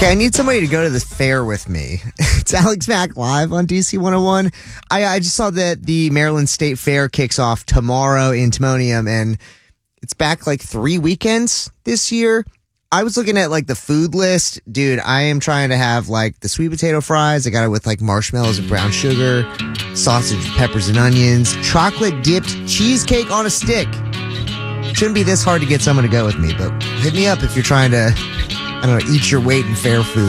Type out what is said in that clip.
Okay, I need somebody to go to the fair with me. It's Alex Mack live on DC 101. I just saw that the Maryland State Fair kicks off tomorrow in Timonium, and it's back like 3 weekends this year. I was looking at like the food list. Dude, I am trying to have like the sweet potato fries. I got it with like marshmallows and brown sugar, sausage, peppers, and onions, chocolate dipped cheesecake on a stick. Shouldn't be this hard to get someone to go with me, but hit me up if you're trying to, I don't know, eat your weight in fair food.